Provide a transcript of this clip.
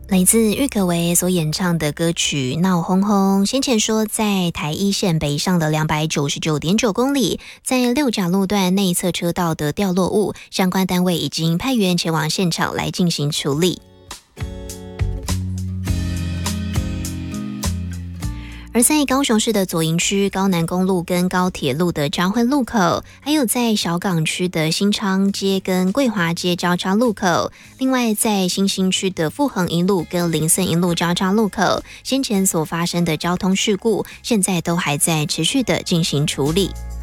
来自郁可唯所演唱的歌曲《闹哄哄》，先前说在台一线北上的299.9公里，在六甲路段内侧车道的掉落物，相关单位已经派员前往现场来进行处理。而在高雄市的左营区高南公路跟高铁路的交汇路口，还有在小港区的新昌街跟桂华街交叉路口，另外在新兴区的富恒一路跟林森一路交叉路口，先前所发生的交通事故，现在都还在持续的进行处理。